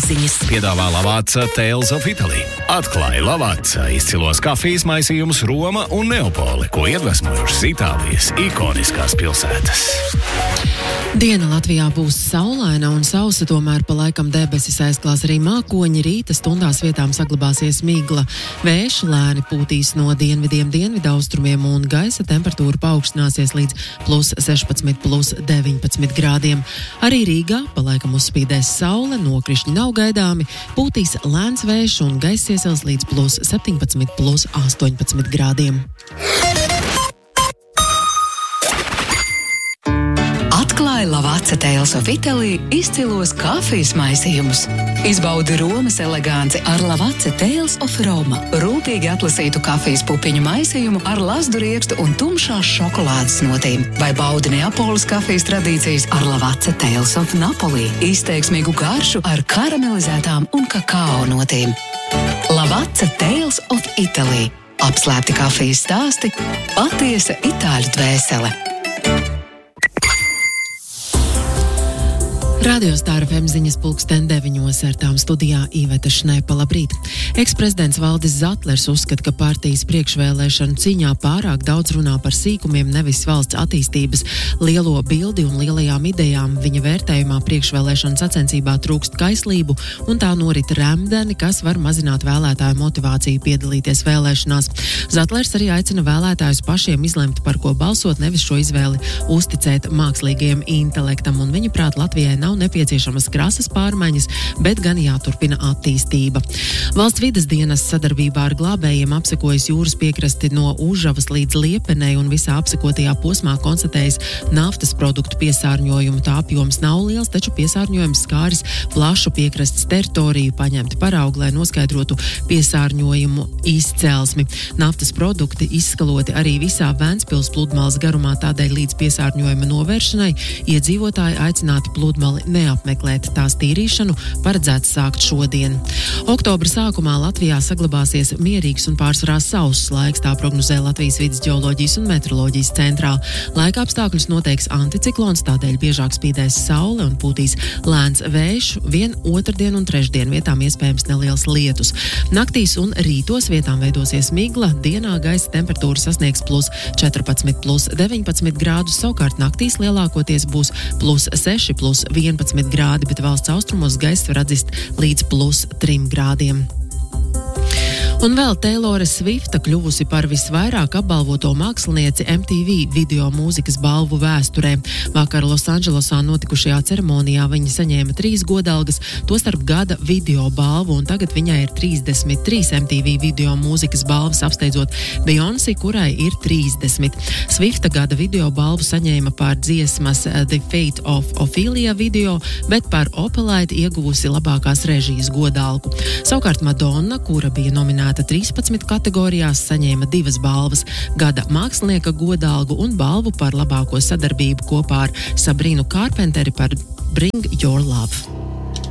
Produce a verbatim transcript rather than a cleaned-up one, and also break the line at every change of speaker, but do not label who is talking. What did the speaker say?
ziņas.
Piedāvā Lavazza Tales of Italy. Atklāja Lavazza izcilos kafijas maisījumus Roma un Neapoli, ko iedvesmojušas Itālijas ikoniskās pilsētas.
Diena Latvijā būs saulaina un sausa, tomēr pa laikam debesis aizklās arī mākoņi. Rīta stundās vietām saglabāsies migla. Vējš lēni pūtīs no dienvidiem dienvidaustrumiem un gaisa temperatūra paaugstināsies līdz plus sešpadsmit, plus deviņpadsmit grādiem. Arī Rīgā pa laikam uzspīdēs saule, nokrišņi nav gaidāmi, pūtīs lēns vējš un gaiss iesils līdz plus septiņpadsmit, plus astoņpadsmit grādiem.
Atklāja Lavazza Tales of Italy izcilos kafijas maisījumus. Izbaudi Romas eleganci ar Lavazza Tales of Roma. Rūpīgi atlasītu kafijas pupiņu maisījumu ar lazdu riekstu un tumšās šokolādes notīm. Vai baudi Neapoles kafijas tradīcijas ar Lavazza Tales of Napoli. Izteiksmīgu garšu ar karamelizētām un kakao notīm. Lavazza Tales of Italy. Apslēpti kafijas stāsti, patiesa itāļu dvēsele.
Radio Star F M ziņas pulksten deviņos ar tām studijā Iveta Šnepa. Labrīt. Eksprezidents Valdis Zatlers uzskata, ka partijas priekšvēlēšanu cīņā pārāk daudz runā par sīkumiem, nevis valsts attīstības lielo bildi un lielajām idejām. Viņa vērtējumā priekšvēlēšanu sacensībā trūkst kaislību un tā norit remdeni, kas var mazināt vēlētāju motivāciju piedalīties vēlēšanās. Zatlers arī aicina vēlētājus pašiem izlemt, par ko balsot, nevis šo izvēli uzticēt mākslīgajam intelektam, un viņa prāt Latvijai nav nepieciešamas krasas pārmaiņas, bet gan jāturpina attīstība. Valsts vides dienas sadarbībā ar glābējiem apsekojas jūras piekrasti no Užavas līdz Liepenei un visā apsekotajā posmā konstatējas naftas produktu piesārņojumu. Tā apjoms nav liels, taču piesārņojums skāris plašu piekrastes teritoriju, paņemti paraugi, lai noskaidrotu piesārņojumu izcelsmi. Naftas produkti izskaloti arī visā Ventspils pludmales garumā, tādēļ līdz piesārņojuma novēršanai iedzīvotāji aicināti pludmali neapmeklēt. Tās tīrīšanu paredzēts sākt šodien. Oktobra sākumā Latvijā saglabāsies mierīgs un pārsvarā sauss laiks, tā prognozē Latvijas vides ģeoloģijas un meteoroloģijas centrā. Laika apstākļus noteiks anticiklons, tādēļ biežāk spīdēs saule un pūtīs lēns vējš. Vien otrdien un trešdien vietām iespējams neliels lietus. Naktīs un rītos vietām veidosies migla, dienā gaisa temperatūra sasniegs plus četrpadsmit, plus deviņpadsmit grādus, savukārt naktīs lielākoties būs plus seši, plus vienpadsmit grādi, bet valsts austrumos gaiss var atzist līdz plus trim grādiem. Un vēl Teilore Svifta kļuvusi par visvairāk apbalvoto mākslinieci M T V video mūzikas balvu vēsturē. Vakar Losandželosā notikušajā ceremonijā viņa saņēma trīs godalgas, tostarp gada video balvu, un tagad viņai ir trīsdesmit trīs M T V video mūzikas balvas, apsteidzot Beyoncé, kurai ir trīsdesmit. Svifta gada video balvu saņēma par dziesmas The Fate of Ophelia video, bet par Opelite ieguvusi labākās režijas godalgu. Savukārt Madonna, kura bija nominēta trīspadsmit kategorijās, saņēma divas balvas – gada mākslinieka godalgu un balvu par labāko sadarbību kopā ar Sabrinu Carpenteri par Bring Your Love.